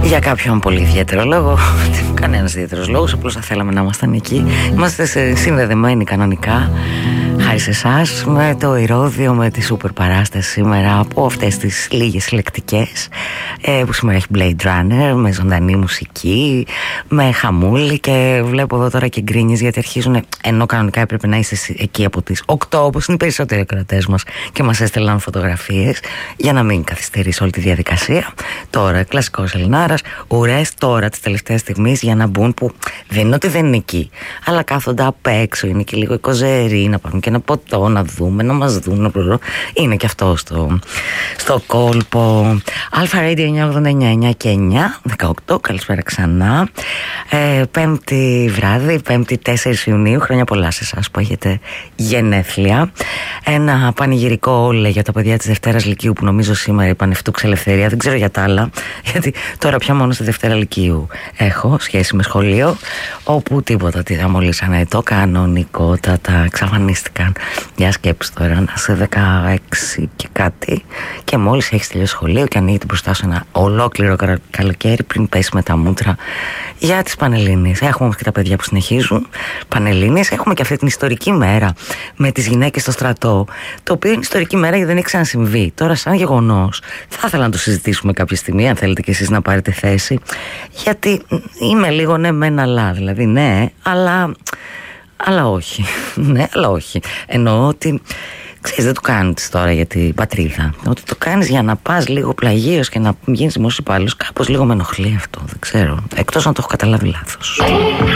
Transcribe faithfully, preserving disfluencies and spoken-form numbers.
Για κάποιον πολύ ιδιαίτερο λόγο, κανένας ιδιαίτερος λόγος, απλώς θα θέλαμε να ήμασταν εκεί. Είμαστε συνδεδεμένοι κανονικά, χάρη σε εσάς, με το Ηρώδειο, με τη σούπερ παράσταση σήμερα από αυτές τις λίγες λεκτικές ε, που σήμερα έχει Blade Runner, με ζωντανή μουσική, με χαμούλη, και βλέπω εδώ τώρα και γκρίνιες γιατί αρχίζουν, ενώ κανονικά έπρεπε να είστε εκεί από τις οκτώ, όπως είναι οι περισσότεροι κρατές μας, και μας έστελναν φωτογραφίες για να μην καθυστερήσει όλη τη διαδικασία. Τώρα κλασικός Ελληνάρας, ουρές τώρα τις τελευταίες στιγμές για να μπουν, που δεν είναι ότι δεν είναι εκεί, αλλά κάθονται απ' έξω, είναι και λίγο οι κοζεροί, να πάρουν και ένα ποτό, να δούμε, να μας δουν, να προχωρούν. Είναι και αυτό στο, στο κόλπο. Αλφα Radio εννιακόσια ογδόντα εννιά, εννιά και εννιά, δεκαοκτώ, καλησπέρα ξανά. ε, Πέμπτη βράδυ, Πέμπτη τέσσερις Ιουνίου, χρόνια πολλά σε εσάς που έχετε γενέθλια. Ένα πανηγυρικό όλε για τα παιδιά της Δευτέρας Λυκείου, που νομίζω σήμερα είπαν Ευτούξ Ελευθερία, δεν ξέρω για τα άλλα, γιατί τώρα πια μόνο στη Δευτέρα Λυκείου έχω σχέση με σχολείο, όπου τίποτα, τι θα μολύσανε το κανονικότατα, εξαφανίστηκαν. Για σκέψη τώρα, να είσαι δεκαέξι και κάτι και μόλις έχεις τελειώσει σχολείο και ανοίγει μπροστά σου ένα ολόκληρο καλοκαίρι πριν πέσει με τα μούτρα για τις Πανελλήνιες. Έχουμε όμως και τα παιδιά που συνεχίζουν Πανελλήνιες. Έχουμε και αυτή την ιστορική μέρα με τις γυναίκες στο στρατό, το οποίο είναι ιστορική μέρα γιατί δεν έχει ξανασυμβεί. Τώρα, σαν γεγονός, θα ήθελα να το συζητήσουμε κάποια στιγμή, αν θέλετε και εσείς να πάρετε θέση, γιατί είμαι λίγο ναι μεν αλλά, δηλαδή ναι, αλλά, αλλά όχι. Ναι, αλλά όχι. Εννοώ ότι, ξέρεις, δεν το κάνεις τώρα για την πατρίδα. Ότι το κάνεις για να πας λίγο πλαγίως και να γίνεις δημόσιος υπάλληλος. Κάπως λίγο με ενοχλεί αυτό, δεν ξέρω. Εκτός αν το έχω καταλάβει λάθος.